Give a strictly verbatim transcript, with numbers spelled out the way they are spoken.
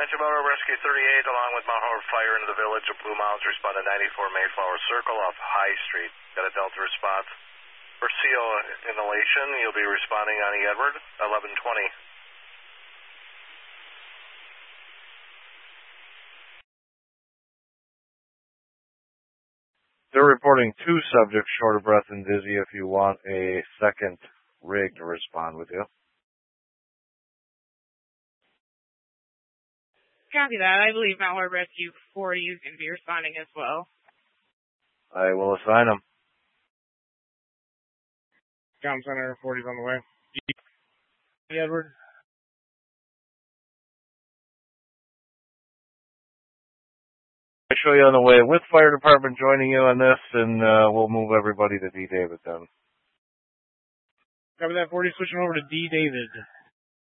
Attention Motor Rescue thirty-eight, along with Mount Horeb Fire into the village of Blue Mounds, respond to ninety-four Mayflower Circle off High Street. Got a Delta response. For C O inhalation, you'll be responding on E. Edward, eleven twenty. They're reporting two subjects short of breath and dizzy if you want a second rig to respond with you. Copy that. I believe Mount Horeb Rescue forty is going to be responding as well. I will assign them. Com Center forty's on the way. Edward. I show you on the way with fire department joining you on this, and uh, we'll move everybody to D. David then. Cover that forty, switching over to D. David.